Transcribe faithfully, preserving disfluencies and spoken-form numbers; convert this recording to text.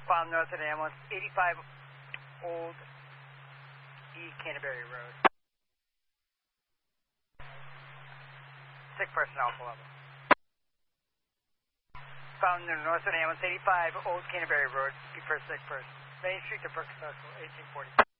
File north of the ambulance, eighty-five Old East Canterbury Road. Sick person, Alpha level. Found north of the ambulance, eighty-five Old Canterbury Road, be first sick person. Main Street to Brooks Circle, eighteen forty.